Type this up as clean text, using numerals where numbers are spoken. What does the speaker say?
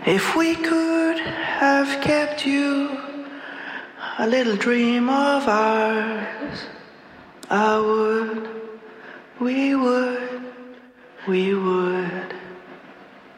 If we could have kept you a little dream of ours, I would, we would.